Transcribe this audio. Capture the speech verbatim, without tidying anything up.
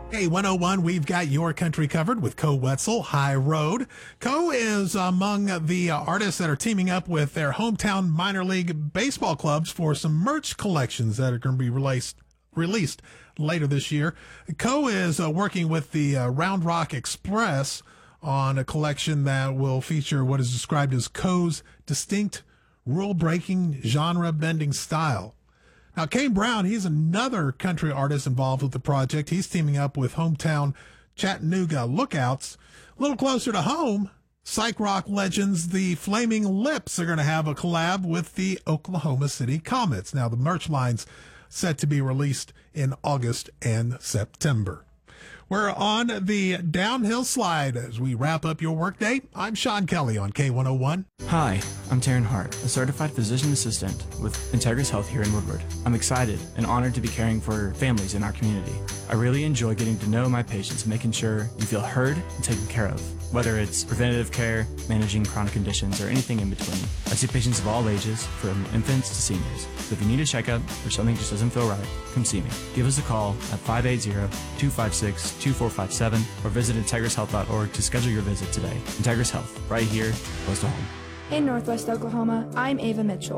Hey, one oh one, we've got your country covered with Co Wetzel, High Road. Co is among the uh, artists that are teaming up with their hometown minor league baseball clubs for some merch collections that are going to be released released later this year. Co is uh, working with the uh, Round Rock Express on a collection that will feature what is described as Co's distinct rule-breaking, genre-bending style. Now, Kane Brown, he's another country artist involved with the project. He's teaming up with hometown Chattanooga Lookouts. A little closer to home, psych rock legends, the Flaming Lips, are going to have a collab with the Oklahoma City Comets. Now, the merch line's set to be released in August and September. We're on the downhill slide as we wrap up your workday. I'm Sean Kelly on K one oh one. Hi, I'm Taryn Hart, a certified physician assistant with Integris Health here in Woodward. I'm excited and honored to be caring for families in our community. I really enjoy getting to know my patients and making sure you feel heard and taken care of, whether it's preventative care, managing chronic conditions, or anything in between. I see patients of all ages, from infants to seniors. So if you need a checkup or something just doesn't feel right, come see me. Give us a call at five eight zero, two five six, two four five seven or visit integris health dot org to schedule your visit today. Integris Health, right here, close to home. In Northwest Oklahoma, I'm Ava Mitchell.